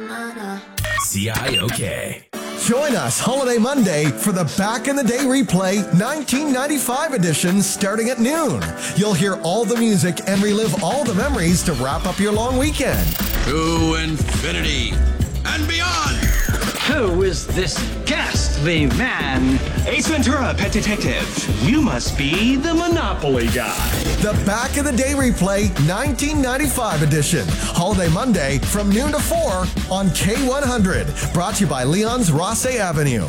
CIOK. Join us Holiday Monday for the Back in the Day Replay 1995 edition starting at noon. You'll hear all the music and relive all the memories to wrap up your long weekend. To infinity and beyond. Who is this ghastly man? Ace Ventura, Pet Detective. You must be the Monopoly guy. The Back in the Day Replay 1995 edition. Holiday Monday from noon to 4 on K100. Brought to you by Leon's Rosse Avenue.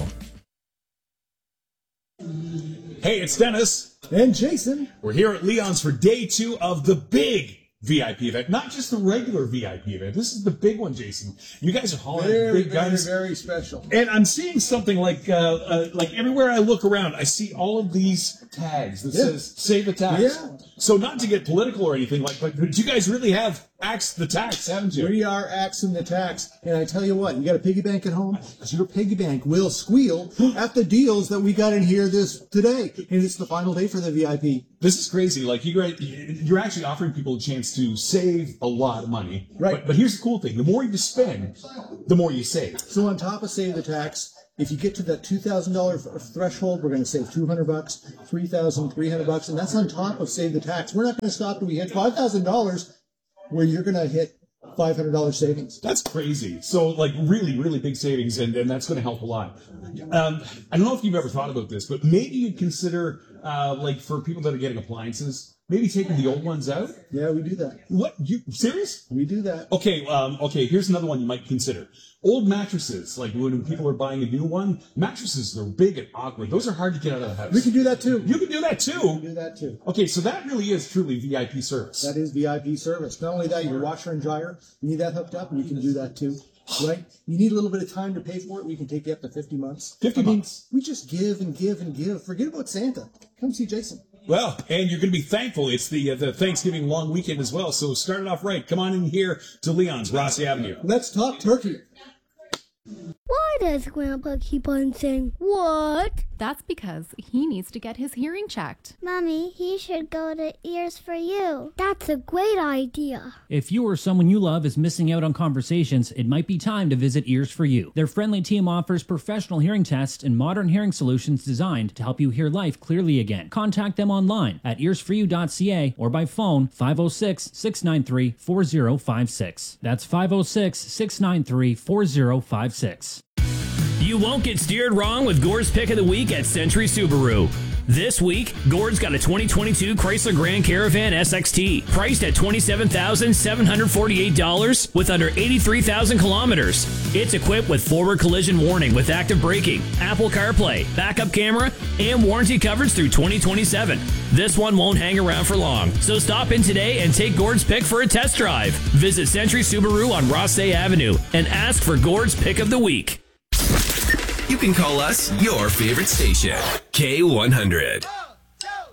Hey, it's Dennis. And Jason. We're here at Leon's for day 2 of the big VIP event, not just the regular VIP event. This is the big one, Jason. You guys are hauling big guns. Very special. And I'm seeing something like everywhere I look around, I see all of these tags that says "Save the Tax." Yeah. So not to get political or anything but you guys really have axed the tax, haven't you? We are axing the tax. And I tell you what, you got a piggy bank at home? Because your piggy bank will squeal at the deals that we got in here today. And it's the final day for the VIP. This is crazy. Like you're actually offering people a chance to save a lot of money. Right. But here's the cool thing. The more you spend, the more you save. So on top of Save the Tax, if you get to that $2,000 threshold, we're going to save $200, $3,300, and that's on top of Save the Tax. We're not going to stop till we hit $5,000, where you're going to hit $500 savings. That's crazy. So, like, really, really big savings, and that's going to help a lot. I don't know if you've ever thought about this, but maybe you'd consider, like, for people that are getting appliances, maybe taking the old ones out. Yeah, we do that. What? You serious? We do that. Okay, here's another one you might consider. Old mattresses, like when people are buying a new one, mattresses are big and awkward. Those are hard to get out of the house. We can do that too. You can do that too? We can do that too. Okay, so that really is truly VIP service. That is VIP service. Not only that, your washer and dryer, you need that hooked up, and you can do that too. Right? You need a little bit of time to pay for it. We can take you up to 50 months. 50 months. We just give and give and give. Forget about Santa. Come see Jason. Well, and you're going to be thankful. It's the Thanksgiving long weekend as well, so start it off right. Come on in here to Leon's, Rosse Avenue. Let's talk turkey. Why does Grandpa keep on saying, what? That's because he needs to get his hearing checked. Mommy, he should go to Ears for You. That's a great idea. If you or someone you love is missing out on conversations, it might be time to visit Ears for You. Their friendly team offers professional hearing tests and modern hearing solutions designed to help you hear life clearly again. Contact them online at earsforyou.ca or by phone 506-693-4056. That's 506-693-4056. You won't get steered wrong with Gord's Pick of the Week at Century Subaru. This week, Gord's got a 2022 Chrysler Grand Caravan SXT, priced at $27,748 with under 83,000 kilometers. It's equipped with forward collision warning with active braking, Apple CarPlay, backup camera, and warranty coverage through 2027. This one won't hang around for long, so stop in today and take Gord's Pick for a test drive. Visit Century Subaru on Rosse Avenue and ask for Gord's Pick of the Week. You can call us your favorite station, K100.